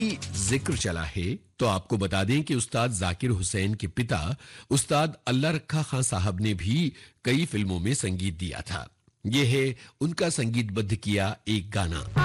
जिक्र चला है तो आपको बता दें कि उस्ताद जाकिर हुसैन के पिता उस्ताद अल्लाह रखा खां साहब ने भी कई फिल्मों में संगीत दिया था। यह है उनका संगीतबद्ध किया एक गाना।